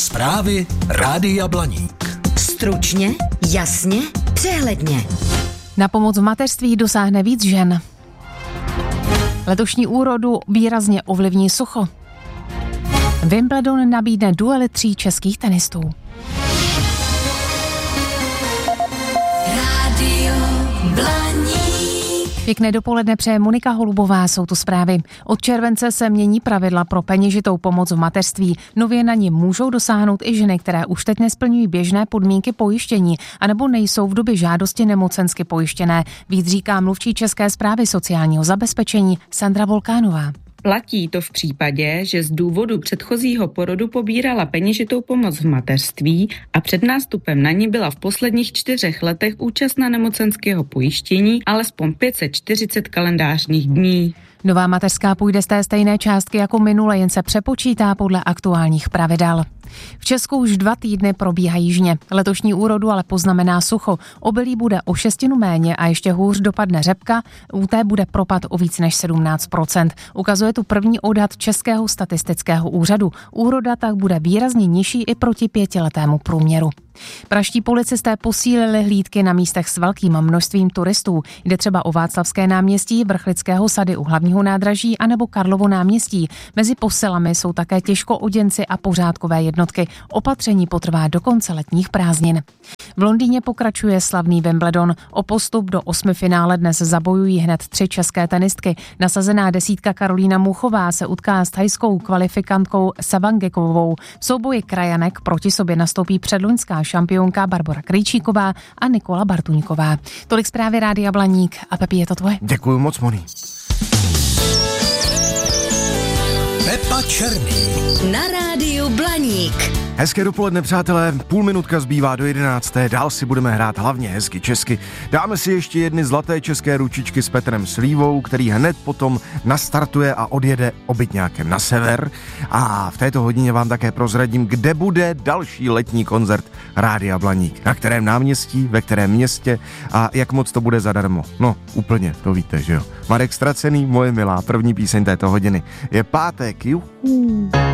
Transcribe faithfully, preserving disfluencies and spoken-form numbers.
Zprávy Rádia Blaník. Stručně, jasně, přehledně. Na pomoc v mateřství dosáhne víc žen. Letošní úrodu výrazně ovlivní sucho. Wimbledon nabídne duely tří českých tenistů. Rádio Blaník. Pěkné dopoledne přeje Monika Holubová, jsou tu zprávy. Od července se mění pravidla pro peněžitou pomoc v mateřství. Nově na ně můžou dosáhnout i ženy, které už teď nesplňují běžné podmínky pojištění, anebo nejsou v době žádosti nemocensky pojištěné. Víc říká mluvčí České správy sociálního zabezpečení Sandra Volkánová. Platí to v případě, že z důvodu předchozího porodu pobírala peněžitou pomoc v mateřství a před nástupem na ní byla v posledních čtyřech letech účastna nemocenského pojištění alespoň pět set čtyřicet kalendářních dní. Nová mateřská půjde z té stejné částky jako minule, jen se přepočítá podle aktuálních pravidel. V Česku už dva týdny probíhají žně. Letošní úrodu ale poznamená sucho. Obilí bude o šestinu méně a ještě hůř dopadne řepka, u té bude propad o víc než sedmnáct procent. Ukazuje tu první odhad Českého statistického úřadu. Úroda tak bude výrazně nižší i proti pětiletému průměru. Praští policisté posílili hlídky na místech s velkým množstvím turistů. Jde třeba o Václavské náměstí, Vrchlického sady u hlavního nádraží anebo Karlovo náměstí. Mezi posilami jsou také těžkooděnci a pořádkové jednotky. Opatření potrvá do konce letních prázdnin. V Londýně pokračuje slavný Wimbledon. O postup do osmifinále dnes zabojují hned tři české tenistky. Nasazená desítka Karolína Muchová se utká s thajskou kvalifikantkou Savangekovou. V souboji krajanek proti sobě nastoupí předloňská šampionka Barbora Krejčíková a Nikola Bartuňková. Tolik zprávy Rádia Blaník. A Pepi, je to tvoje? Děkuju moc, Moni. Pepa Černý. Na Rádiu Blaník. Hezké dopoledne, přátelé, půl minutka zbývá do jedenácté, dál si budeme hrát hlavně hezky česky. Dáme si ještě jedny zlaté české ručičky s Petrem Slívou, který hned potom nastartuje a odjede obytňákem na sever. A v této hodině vám také prozradím, kde bude další letní koncert Rádia Blaník. Na kterém náměstí, ve kterém městě a jak moc to bude zadarmo. No, úplně, to víte, že jo. Marek Ztracený, moje milá, první píseň této hodiny. Je pátek, juhu.